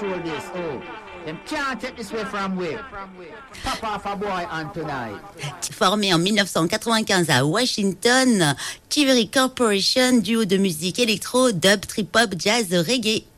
control this. Oh, them can't take this way from we. Pop off a boy on tonight. Formé en 1995 à Washington, Chivery Corporation, duo de musique électro, dub, trip-hop, jazz, reggae.